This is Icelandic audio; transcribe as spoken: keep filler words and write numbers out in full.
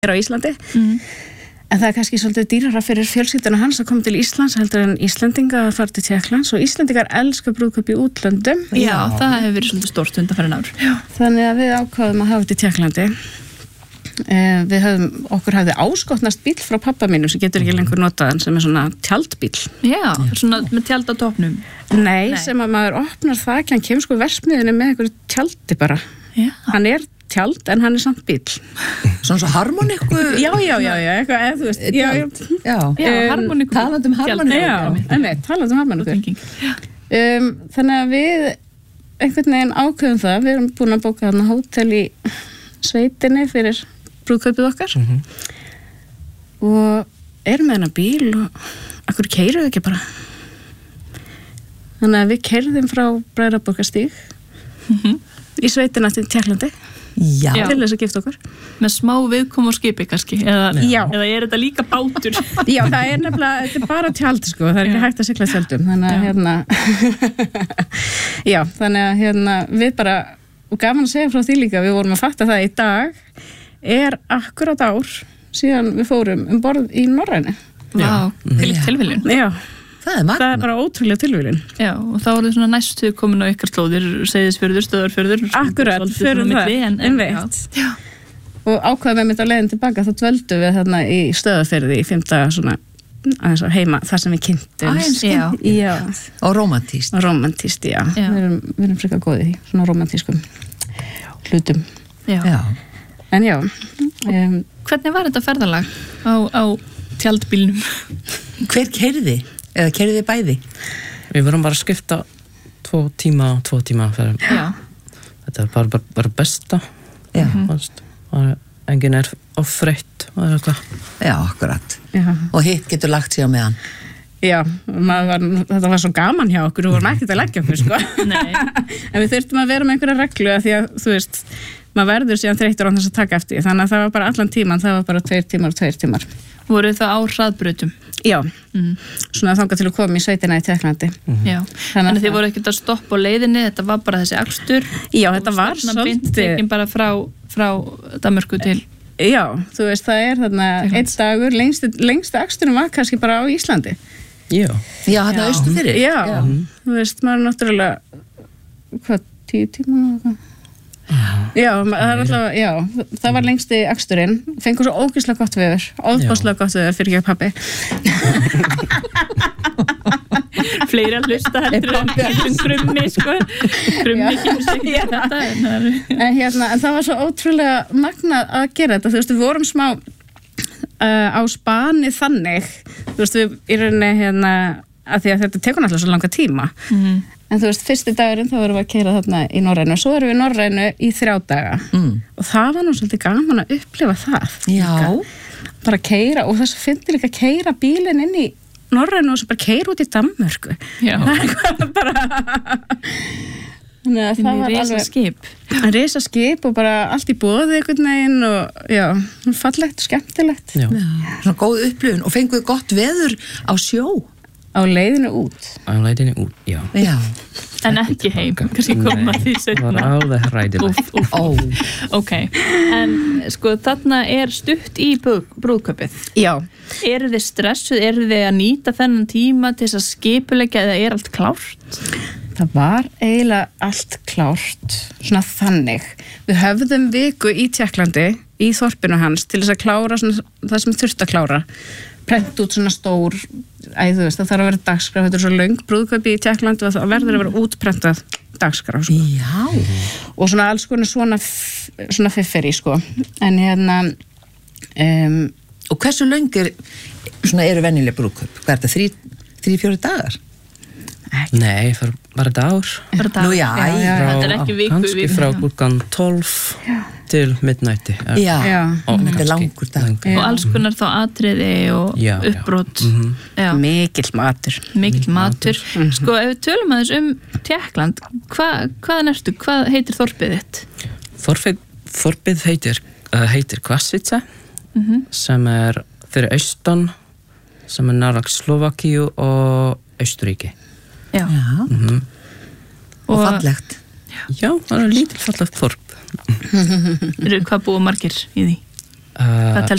er á Íslandi. Mm. En það er kannski svolítið dýrara fyrir fjölskylduna hans að koma til Íslands heldur en Íslendinga að fara til Tékklands og Íslendingar elska brúðkaup í útlöndum. Já, Já, það hefur verið svolítið stórt undanfarin ár. Já, þannig að við ákváðum að hafa þetta í Tékklandi. Eh, við höfum, okkur hafði áskotnast bíl frá pappa mínu sem getur ekki lengur notaðan sem er svona tjaldbíl. Já, svona með tjald á topnum. Nei, Nei. sem að maður opnar það ekki, hann kemur sko versmiðinu með einhverju tjaldi bara. Já. Hann er tjald en hann er samt bíl. Svona svo harmoniku. Já, já, já, já, eitthvað, eða þú veist. Já, já, já. já harmoniku. Talandi um harmoniku. Já, nei, talandi um harmoniku. Um, þannig að við einhvern veginn ákveðum það, við erum búin að bóka þarna hótel í sveitinni fyrir brúðkaupið okkar mm-hmm. og erum með hennar bíl og okkur keyrum við ekki bara. Þannig að við keyrðum frá Bræðraborgarstíg mm-hmm. í sveitina til Tékklandi. Já. Til þess að gifta okkur. Með smá viðkom og skipi kannski, eða, eða er þetta líka bátur? Já, það er nefnilega, þetta er bara tjald sko, það er ekki Já. hægt að sigla tjaldum, þannig að hérna, já, þannig að hérna, við bara, og gaman að segja frá því líka, við vorum að fatta það í dag, er akkurat ár síðan við fórum um borð í Norrænu. Vá, til tilviljun. Já. Það er magna. Það er bara ótrúlega tilviljun. Já, og þá er þið svona næstu komin á ykkar slóðir, Seyðisfjörður, Stöðvarfjörður. Akkurat, fyrir það, en veit. Já. Og ákvaðum við mitt á leiðin tilbaka, þá dvöldum við þarna í Stöðvarfjörði í fimmta svona, aðeins á heima, þar sem við kynntum. Aðeins, já. Já. Og romantíst. Og romantíst, já. já. Við erum, við erum frekar góðið í svona romantískum hlutum. Já. Já. En já. Um, Hvernig var þetta ferðalag á, á tjaldbílnum? Hver keyrði? Eða keyrði þið bæði? Við vorum bara að skipta tvo tíma og tvo tíma fyrir. Já. Þetta er bara, bara, bara besta. Já. Mm-hmm. Engin er ofrætt og eitthvað. Já, akkurat. Já. Og hitt getur lagt sig á meðan. Já, var, þetta var svo gaman hjá okkur, við vorum ekkert að leggja okkur, sko. Nei. En við þurftum að vera með einhverja reglu að því að, þú veist, maður verður síðan þreyttur á þess að taka eftir, þannig að það var bara allan tíman, það var bara tveir tímar og tveir tímar. Voru það á hraðbrautum? Já, mm. svona þangað til að koma í sveitina í Tékklandi. Mm-hmm. Já, þannig að þið voru ekkert að stoppa á leiðinni, þetta var bara þessi akstur. Já, þetta var svolítið. Tekin bara frá, frá Danmörku til... Já, þú veist, það er þarna einn dagur, lengsti, lengsti aksturinn var kannski bara á Íslandi. Já. Já, þetta austu fyrir. Já, Já. Þú veist, maður er náttúrulega, hvað, tíu tíma og eitthvað? Já, það er alltaf, já, það var lengsti aksturinn, fengur svo ógeðslega gott veður, óbáslega gott veður fyrir ekki pabbi. Fleiri að hlusta heldur en krummi, sko, krummi kemur sig ekki þetta. En hérna, en það var svo ótrúlega magnað að gera þetta, þú veist, við vorum smá uh, á Spani þannig, þú veist, við í rauninni hérna, að því að þetta tekur náttúrulega svo langa tíma. Mhm. En þú veist, fyrsti dagurinn þá erum við að keyra þarna í Norrænu og svo erum við í Norrænu í þrjá daga mm. og það var nú svolítið gaman að upplifa það. Já. Líka. Bara keyra og þess að finnir líka að keyra bílinn inn í Norrænu og svo bara keyra út í Danmörku. Já. Það er bara... Þannig að það var alveg... Risa skip. Risa skip og bara allt í boði einhvern veginn og já, fallegt, skemmtilegt. Já. Já. Svona góð upplifun og fenguðu gott veður á sjó. Á leiðinu út. Á leiðinu út, já. Já. En ekki heim, kannski koma því setna. Það var alveg hræðilegt. Úf, úf. Ó. Ok, en sko þarna er stutt í brúðkaupið. Já. Eru þið stressuð, eru þið að nýta þennan tíma til þess að skipuleggja eða er allt klárt? Það var eiginlega allt klárt, svona þannig. Við höfðum viku í Tékklandi, í þorpinu hans, til þess að klára svona, það sem þurfti að klára. Prent út svona stór, æ, þú veist, það þarf að vera dagskrá, þetta er svo löng brúðkaupi í Tékklandi og það verður að vera útprentað dagskrá, sko. Já. Og svona alls konar svona, svona fifferi, sko. En hérna... Um, og hversu löng er, svona eru venjuleg brúðkaup? Hvað er þetta, þrý, þrý, fjóri dagar? Ekki. Nei, fyrir bara dagur. Bara dagur. Nú já, já, já. Frá, þetta er ekki viku. Kannski frá klukkan tólf til midnætti. Já, já. þetta er langur dag. Og alls konar þá atriði og já, uppbrot. Já. Mm-hmm. Já. Mikill matur. Mikill matur. Mm-hmm. Sko, ef við tölum aðeins um Tékkland, hva, hvaðan ertu? Hvað heitir þorpið þitt? Þorpið, þorpið heitir, uh, heitir Kvasica, Mm-hmm. sem er fyrir austan, sem er nærlag Slovakíu og Austuríki. Já. Já. Mm-hmm. Og, og fallegt. Já, það er lítið fallegt þorp. Eru hvað búa margir í því? uh, Það telst